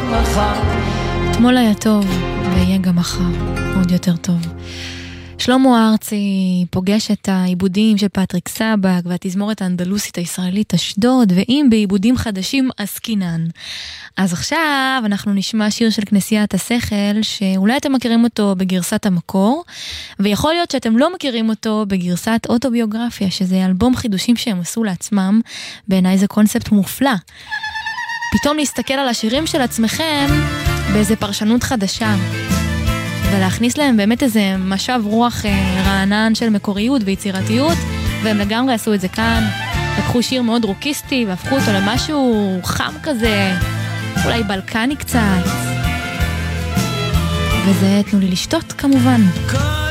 מחר. אתמול היה טוב, ויהיה גם מחר, עוד יותר טוב. שלמה ארצי פוגש את העיבודים של פטריק סבק והתזמורת האנדלוסית הישראלית אשדוד, ואם בעיבודים חדשים עסקינן. אז עכשיו אנחנו נשמע שיר של כנסיית השכל, שאולי אתם מכירים אותו בגרסת המקור, ויכול להיות שאתם לא מכירים אותו בגרסת אוטוביוגרפיה, שזה אלבום חידושים שהם עשו לעצמם. בעיניי זה קונספט מופלא. פתאום להסתכל על השירים של עצמכם באיזה פרשנות חדשה. ולהכניס להם באמת איזה משב רוח רענן של מקוריות ויצירתיות, והם לגמרי עשו את זה כאן. לקחו שיר מאוד רוקיסטי והפכו אותו למשהו חם כזה, אולי בלקני קצת. וזה תנו לי לשתות כמובן.